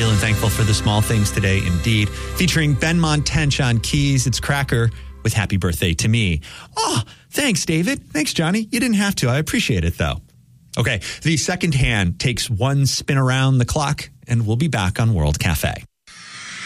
Feeling thankful for the small things today, indeed. Featuring Ben Montench on keys. It's Cracker with Happy Birthday to Me. Oh, thanks, David. Thanks, Johnny. You didn't have to. I appreciate it, though. Okay, the second hand takes one spin around the clock, and we'll be back on World Cafe.